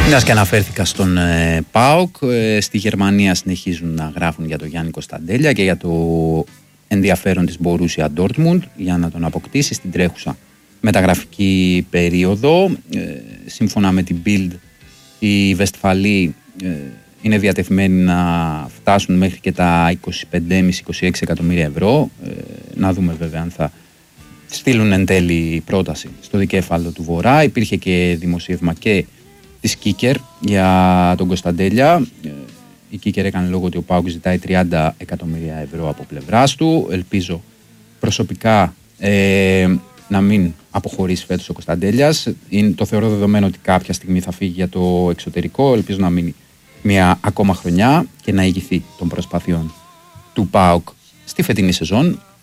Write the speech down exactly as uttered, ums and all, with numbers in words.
Μιας και αναφέρθηκα στον ε, ΠΑΟΚ, ε, στη Γερμανία συνεχίζουν να γράφουν για τον Γιάννη Κωνσταντέλια και για το ενδιαφέρον της Μπορούσια Ντόρτμουντ για να τον αποκτήσει στην τρέχουσα μεταγραφική περίοδο. Ε, σύμφωνα με την Bild, οι Βεστφαλοί ε, είναι διατεθειμένοι να φτάσουν μέχρι και τα είκοσι πέντε κόμμα πέντε με είκοσι έξι εκατομμύρια ευρώ. Ε, να δούμε βέβαια αν θα στείλουν εν τέλει πρόταση στο δικέφαλο του Βορρά. Υπήρχε και δημοσίευμα και της Κίκερ για τον Κωνσταντέλια. Η Κίκερ έκανε λόγο ότι ο ΠΑΟΚ ζητάει τριάντα εκατομμύρια ευρώ από πλευράς του. Ελπίζω προσωπικά ε, να μην αποχωρήσει φέτος ο Κωνσταντέλιας. Είναι, το θεωρώ δεδομένο ότι κάποια στιγμή θα φύγει για το εξωτερικό. Ελπίζω να μείνει μια ακόμα χρονιά και να ηγηθεί των προσπαθειών του ΠΑΟΚ στη φετινή σεζόν.